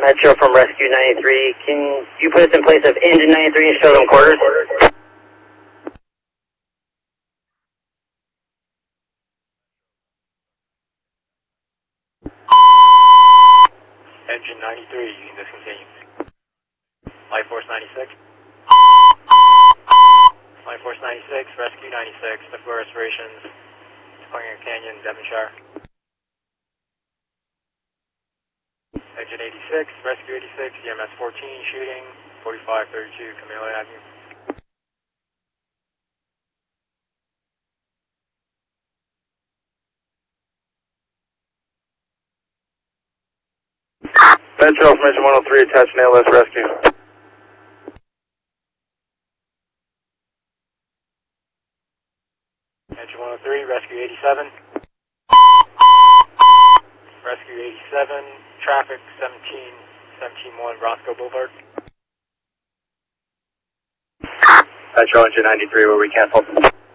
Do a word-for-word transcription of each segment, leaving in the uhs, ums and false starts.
Metro from Rescue ninety-three. Can you put us in place of Engine ninety-three and show them quarters? Engine ninety-three, you can discontinue. Life Force ninety-six. Life Force ninety-six, Rescue ninety-six, the floor restorations, Springer Canyon, Devonshire. Engine eighty-six, Rescue eighty-six, E M S fourteen, shooting, forty-five thirty-two, Camilo Avenue. Metro from Engine one oh three, attached Nail List Rescue. Engine one oh three, Rescue eighty-seven. Rescue eighty-seven, traffic seventeen, seventeen one, Roscoe Boulevard. Metro Engine ninety-three, where we cancel.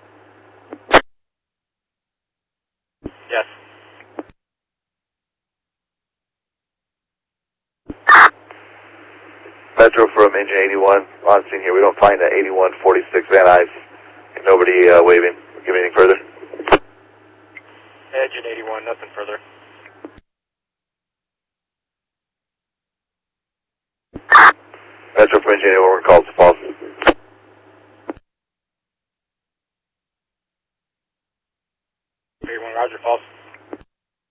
Yes. Metro from Engine eighty-one, on scene here. We don't find that eighty-one forty-six Van Nuys. Nobody uh, waving, giving anything further. Engine eighty-one, nothing further. Metro from Engine eighty-one, we're called.